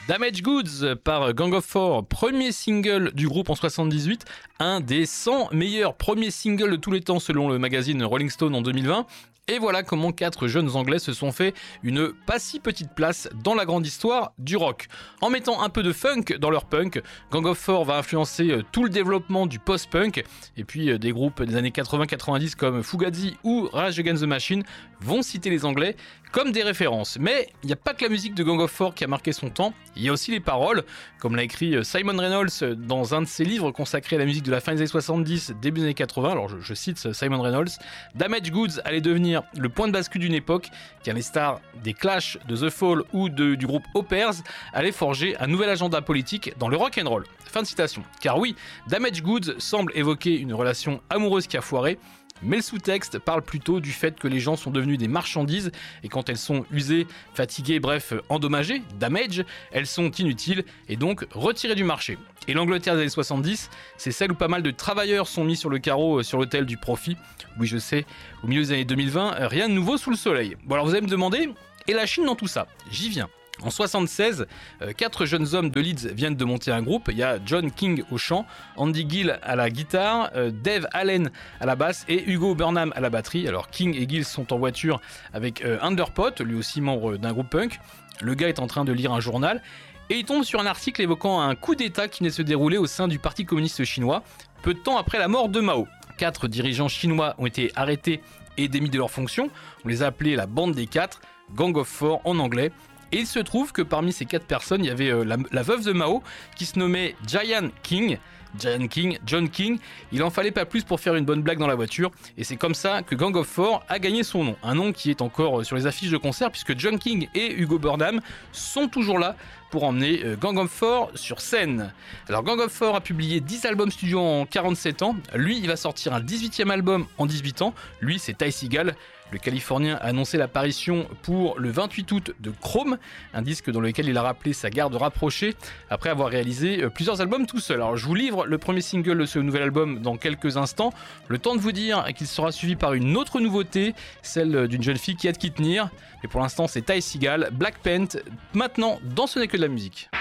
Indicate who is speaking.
Speaker 1: Damaged Goods par Gang of Four, premier single du groupe en 78, un des 100 meilleurs premiers singles de tous les temps selon le magazine Rolling Stone en 2020. Et voilà comment 4 jeunes anglais se sont fait une pas si petite place dans la grande histoire du rock. En mettant un peu de funk dans leur punk, Gang of Four va influencer tout le développement du post-punk, et puis des groupes des années 80-90 comme Fugazi ou Rage Against the Machine vont citer les anglais comme des références. Mais il n'y a pas que la musique de Gang of Four qui a marqué son temps, il y a aussi les paroles, comme l'a écrit Simon Reynolds dans un de ses livres consacrés à la musique de la fin des années 70, début des années 80, alors je cite Simon Reynolds, Damaged Goods allait devenir le point de bascule d'une époque, car les stars des Clash, de The Fall ou du groupe Hoppers allaient forger un nouvel agenda politique dans le rock'n'roll. Fin de citation. Car oui, Damaged Goods semble évoquer une relation amoureuse qui a foiré, mais le sous-texte parle plutôt du fait que les gens sont devenus des marchandises et quand elles sont usées, fatiguées, bref, endommagées, damage, elles sont inutiles et donc retirées du marché. Et l'Angleterre des années 70, c'est celle où pas mal de travailleurs sont mis sur le carreau sur l'autel du profit. Oui, je sais, au milieu des années 2020, rien de nouveau sous le soleil. Bon alors vous allez me demander, et la Chine dans tout ça ? J'y viens. En 76, 4 jeunes hommes de Leeds viennent de monter un groupe. Il y a John King au chant, Andy Gill à la guitare, Dave Allen à la basse et Hugo Burnham à la batterie. Alors King et Gill sont en voiture avec Underpot, lui aussi membre d'un groupe punk. Le gars est en train de lire un journal et il tombe sur un article évoquant un coup d'état qui venait de se dérouler au sein du Parti communiste chinois, peu de temps après la mort de Mao. 4 dirigeants chinois ont été arrêtés et démis de leurs fonctions. On les a appelés la bande des 4, Gang of Four en anglais. Et il se trouve que parmi ces 4 personnes, il y avait la veuve de Mao qui se nommait John King. Il en fallait pas plus pour faire une bonne blague dans la voiture. Et c'est comme ça que Gang of Four a gagné son nom. Un nom qui est encore sur les affiches de concert puisque John King et Hugo Burnham sont toujours là pour emmener Gang of Four sur scène. Alors Gang of Four a publié 10 albums studio en 47 ans. Lui, il va sortir un 18e album en 18 ans. Lui, c'est Ty Segall. Le Californien a annoncé l'apparition pour le 28 août de Chrome, un disque dans lequel il a rappelé sa garde rapprochée après avoir réalisé plusieurs albums tout seul. Alors je vous livre le premier single de ce nouvel album dans quelques instants. Le temps de vous dire qu'il sera suivi par une autre nouveauté, celle d'une jeune fille qui a de qui tenir. Mais pour l'instant c'est Ty Segall, Black Paint, maintenant dans Ce n'est que de la musique.